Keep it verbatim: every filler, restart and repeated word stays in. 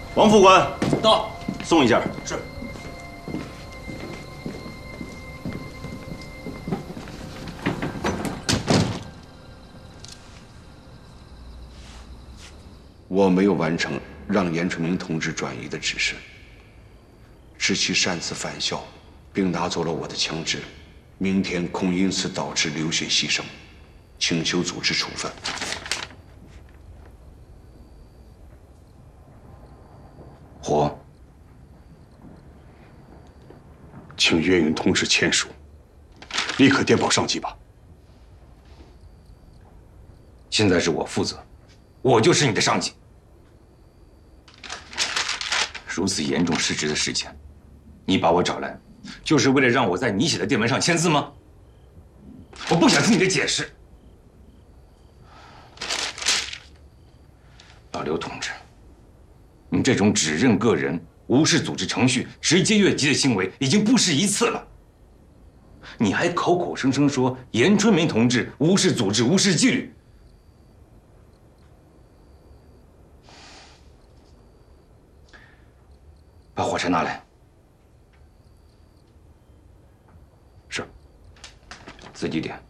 王副官到， 送一件。 是。 我没有完成让严春明同志转移的指示，知其擅自返校，并拿走了我的枪支，明天恐因此导致流血牺牲，请求组织处分。 火， 请岳云同志签署，立刻电报上级吧。 现在是我负责，我就是你的上级。如此严重失职的事件，你把我找来，就是为了让我在你写的电文上签字吗？我不想听你的解释。老刘同志，你这种指认个人、无视组织程序、直接越级的行为已经不是一次了。你还口口声声说严春明同志无视组织、无视纪律。把火柴拿来。 是。 自己点。